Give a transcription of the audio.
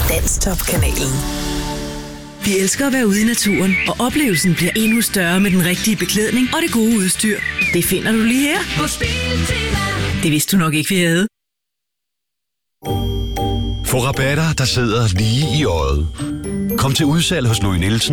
Danstop-kanalen. Vi elsker at være ude i naturen, og oplevelsen bliver endnu større med den rigtige beklædning og det gode udstyr. Det finder du lige her på Biltema. Det vidste du nok ikke, vi havde. Få rabatter, der sidder lige i øjet. Kom til udsalg hos Louis Nielsen